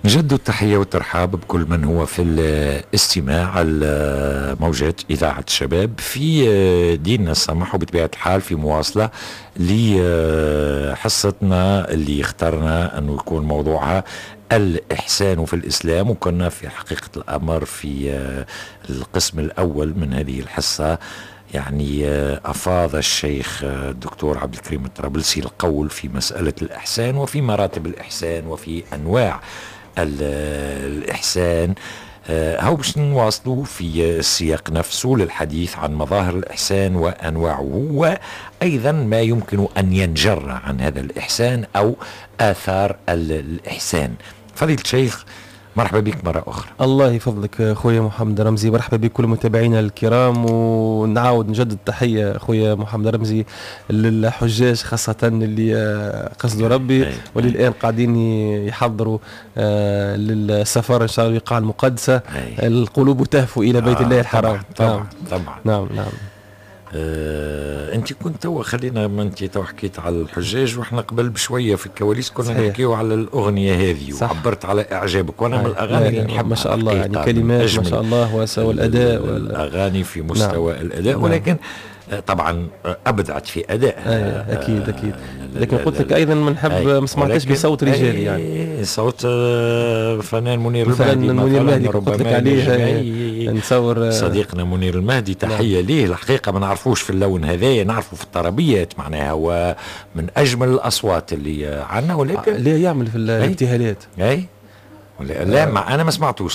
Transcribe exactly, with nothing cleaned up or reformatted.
نجد التحية والترحاب بكل من هو في الاستماع على موجات إذاعة الشباب في ديننا السمح، وبطبيعة الحال في مواصلة لحصتنا اللي اخترنا أنه يكون موضوعها الإحسان في الإسلام. وكنا في حقيقة الأمر في القسم الأول من هذه الحصة، يعني أفاض الشيخ الدكتور عبد الكريم الطرابلسي القول في مسألة الإحسان وفي مراتب الإحسان وفي أنواع الإحسان. هاو باش نواصلوا في السياق نفسه للحديث عن مظاهر الإحسان وأنواعه، وأيضا ما يمكن أن ينجر عن هذا الإحسان أو آثار الإحسان. فضيلة الشيخ، مرحبا بك مرة أخرى. الله يفضلك خويا محمد رمزي، مرحبا بكل متابعينا الكرام، ونعاود نجدد التحية خويا محمد رمزي للحجاج خاصة اللي قصدوا ربي واللي الآن قاعدين يحضروا للسفر إن شاء الله القاعة المقدسة. القلوب تهفو إلى بيت الله الحرام. طبعا طبعا نعم نعم. آه، انت كنت تو خلينا، ما انت تو حكيت على الحجاج، واحنا قبل بشويه في الكواليس كنا نحكيو على الاغنيه هذه، وعبرت على اعجابك. وانا من الاغاني اللي نحب ما شاء الله، يعني كلمات ما شاء الله وسوى الاداء والاغاني في مستوى نعم. الاداء نعم. ولكن طبعا ابدعت في ادائها. اكيد اكيد، لكن قلت لك ايضا بنحب ما سمعتش بصوت رجالي، يعني صوت فنان منير المهدي. منير المهدي قلت لك عليه، نصور صديقنا منير المهدي، تحيه ليه. الحقيقه ما نعرفوش في اللون هذا، نعرفه في الطربيات، معناها هو من اجمل الاصوات اللي عندنا، ولكن ليه يعمل في الابتهالات. اي لا، ما انا ما سمعتوش